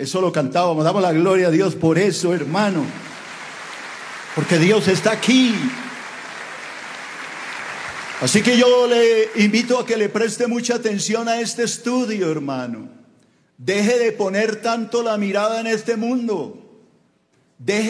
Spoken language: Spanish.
Eso lo cantábamos, damos la gloria a Dios por eso, hermano. Porque Dios está aquí. Así que yo le invito a que le preste mucha atención a este estudio, hermano. Deje de poner tanto la mirada en este mundo. Deje